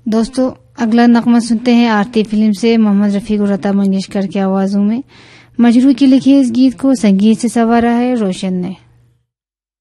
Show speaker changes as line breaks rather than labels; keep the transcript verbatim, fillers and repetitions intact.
दोस्तों अगला नगमा सुनते हैं आरती फिल्म से मोहम्मद रफ़ी और लता मंगेशकर की आवाज़ों में। मजरू की लिखी इस गीत को संगीत से संवारा है रोशन ने।